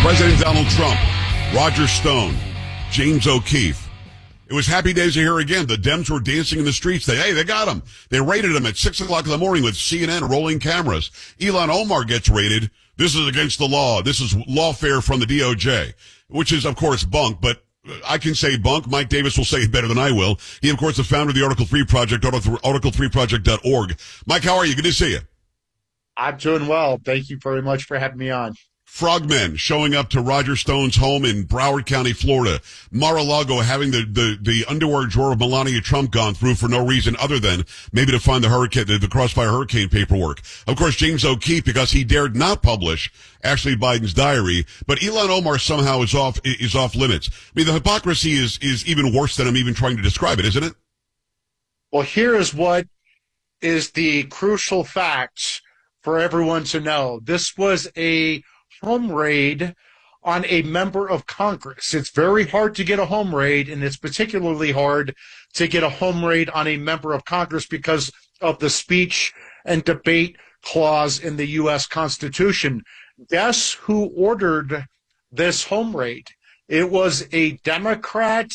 President Donald Trump, Roger Stone, James O'Keefe. It was happy days here again. The Dems were dancing in the streets. They got him. They raided him at 6 o'clock in the morning with CNN rolling cameras. Ilhan Omar gets raided. This is against the law. This is lawfare from the DOJ, which is, of course, bunk, but I can say bunk. Mike Davis will say it better than I will. He, of course, the founder of the Article 3 Project, Article3project.org. Mike, how are you? Good to see you. I'm doing well. Thank you very much for having me on. Frogmen showing up to Roger Stone's home in Broward County, Florida. Mar-a-Lago having the underwear drawer of Melania Trump gone through for no reason other than maybe to find the Crossfire Hurricane paperwork. Of course, James O'Keefe, because he dared not publish Ashley Biden's diary, but Ilhan Omar somehow is off limits. I mean, the hypocrisy is even worse than I'm even trying to describe it, isn't it? Well, here is what is the crucial fact for everyone to know. This was a home raid on a member of Congress. It's very hard to get a home raid, and it's particularly hard to get a home raid on a member of Congress because of the speech and debate clause in the U.S. Constitution. Guess who ordered this home raid? It was a Democrat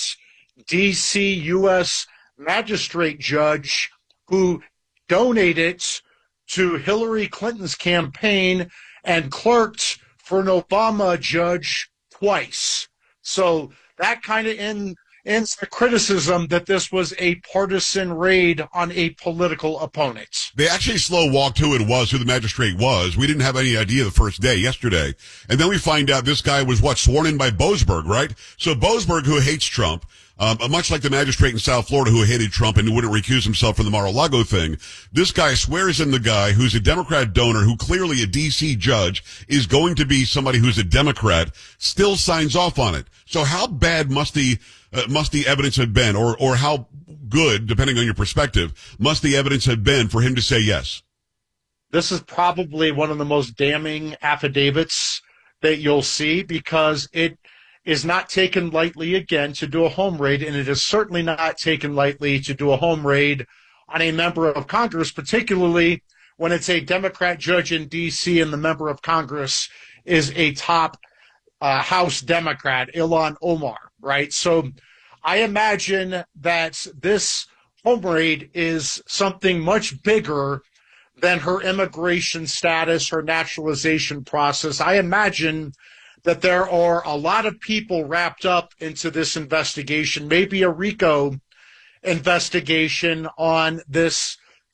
D.C. U.S. magistrate judge who donated to Hillary Clinton's campaign and clerked for an Obama judge twice. So that kind of ends the criticism that this was a partisan raid on a political opponent. They actually slow walked who the magistrate was. We didn't have any idea the first day, yesterday. And then we find out this guy was sworn in by Boasberg, right? So Boasberg, who hates Trump, much like the magistrate in South Florida who hated Trump and wouldn't recuse himself from the Mar-a-Lago thing, this guy swears in the guy who's a Democrat donor who clearly a D.C. judge is going to be somebody who's a Democrat, still signs off on it. So how bad must the evidence have been, or how good, depending on your perspective, must the evidence have been for him to say yes? This is probably one of the most damning affidavits that you'll see because it is not taken lightly, again, to do a home raid, and it is certainly not taken lightly to do a home raid on a member of Congress, particularly when it's a Democrat judge in D.C. and the member of Congress is a top House Democrat, Ilhan Omar, right? So I imagine that this home raid is something much bigger than her immigration status, her naturalization process. I imagine that there are a lot of people wrapped up into this investigation, maybe a RICO investigation on this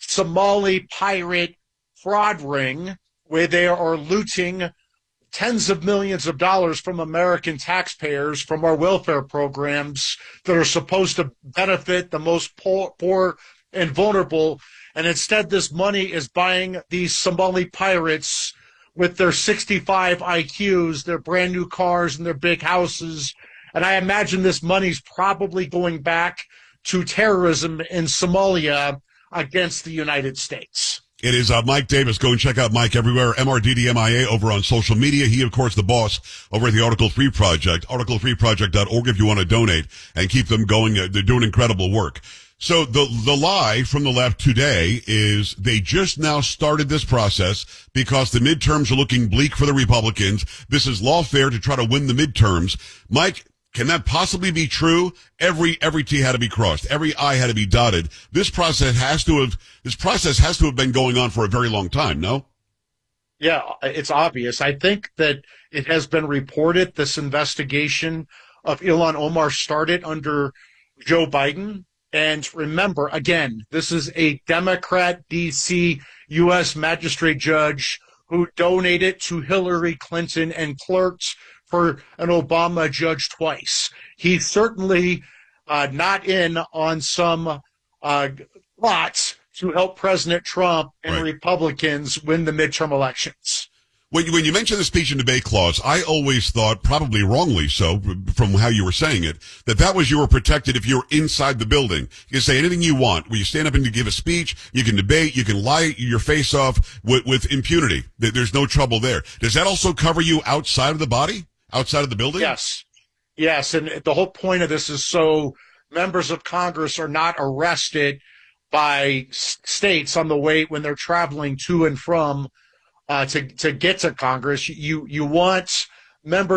Somali pirate fraud ring where they are looting tens of millions of dollars from American taxpayers from our welfare programs that are supposed to benefit the most poor and vulnerable. And instead, this money is buying these Somali pirates with their 65 IQs, their brand new cars, and their big houses. And I imagine this money's probably going back to terrorism in Somalia against the United States. It is Mike Davis. Go and check out Mike everywhere. MRDDMIA over on social media. He, of course, the boss over at the Article 3 Project, article3project.org if you want to donate and keep them going. They're doing incredible work. So the lie from the left today is they just now started this process because the midterms are looking bleak for the Republicans. This is lawfare to try to win the midterms. Mike, can that possibly be true? Every T had to be crossed. Every I had to be dotted. This process has to have been going on for a very long time, no? Yeah, it's obvious. I think that it has been reported this investigation of Ilhan Omar started under Joe Biden. And remember, again, this is a Democrat D.C. U.S. magistrate judge who donated to Hillary Clinton and clerked for an Obama judge twice. He's certainly not in on some plots to help President Trump and Republicans win the midterm elections. When you mention the speech and debate clause, I always thought, probably wrongly so, from how you were saying it, that you were protected if you're inside the building. You can say anything you want. When you stand up and you give a speech, you can debate, you can lie your face off with impunity. There's no trouble there. Does that also cover you outside of the body? Outside of the building? Yes. Yes, and the whole point of this is so members of Congress are not arrested by states on the way when they're traveling to and from to get to Congress. You want members